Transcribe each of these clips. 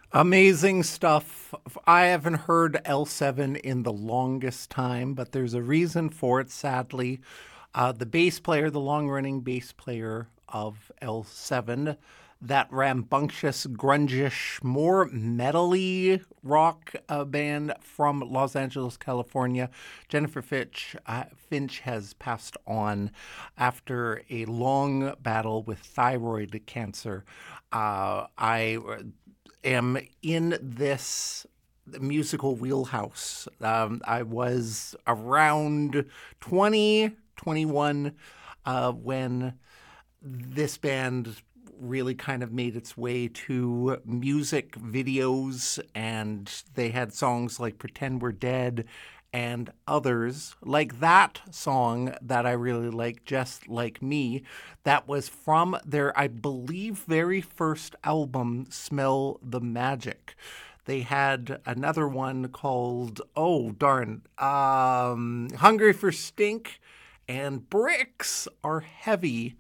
Amazing stuff. I haven't heard L7 in the longest time, but there's a reason for it, sadly. The bass player, the long running bass player of L7, that rambunctious, grungish, more metally rock band from Los Angeles, California, Jennifer Finch has passed on after a long battle with thyroid cancer. I am in this musical wheelhouse. I was around 20, 21 when this band really kind of made its way to music videos, and they had songs like Pretend We're Dead and others like that song that I really like, Just Like Me. That was from their, I believe, very first album, Smell the Magic. They had another one called, oh darn, Hungry for Stink, and Bricks Are Heavy.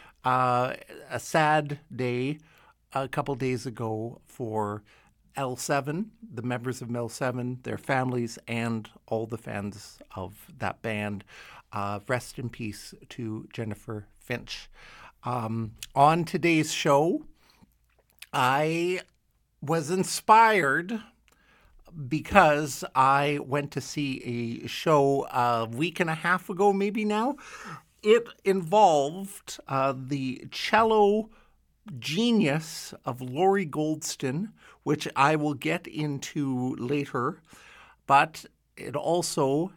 A sad day a couple days ago for L7, the members of L7, their families, and all the fans of that band. Rest in peace to Jennifer Finch. On today's show, I was inspired because I went to see a show a week and a half ago, maybe now. It involved the cello genius of Laurie Goldston, which I will get into later, but it also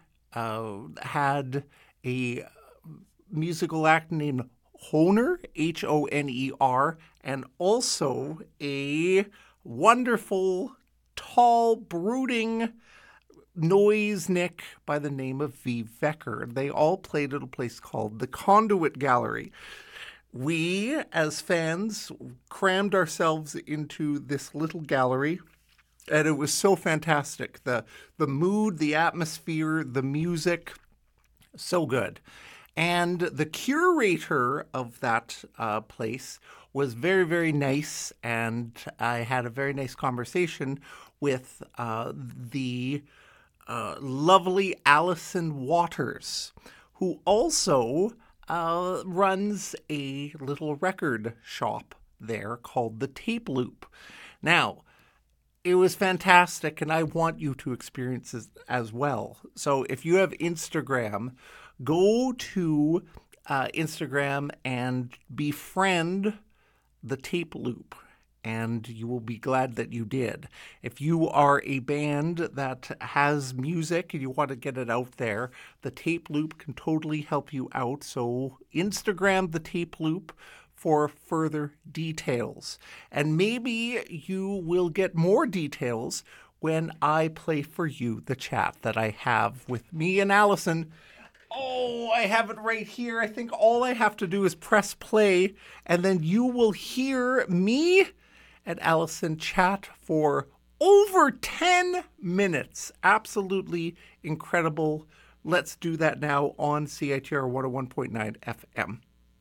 had a musical act named Honer, Honer, and also a wonderful, tall, brooding noise Nick by the name of V. Vecker. They all played at a place called the Conduit Gallery. We, as fans, crammed ourselves into this little gallery, and it was so fantastic. The mood, the atmosphere, the music, so good. And the curator of that place was very, very nice, and I had a very nice conversation with the lovely Allison Waters, who also runs a little record shop there called the Tape Loop. Now, it was fantastic, and I want you to experience it as well. So if you have Instagram, go to Instagram and befriend the Tape Loop, and you will be glad that you did. If you are a band that has music and you want to get it out there, the Tape Loop can totally help you out. So Instagram the Tape Loop for further details. And maybe you will get more details when I play for you the chat that I have with me and Allison. Oh, I have it right here. I think all I have to do is press play, and then you will hear me and Allison chat for over 10 minutes. Absolutely incredible. Let's do that now on CITR 101.9 FM.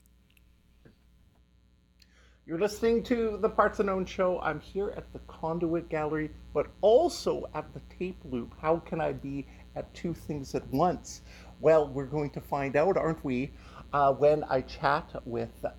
You're listening to the Parts Unknown Show. I'm here at the Conduit Gallery, but also at the Tape Loop. How can I be at two things at once? Well, we're going to find out, aren't we, when I chat with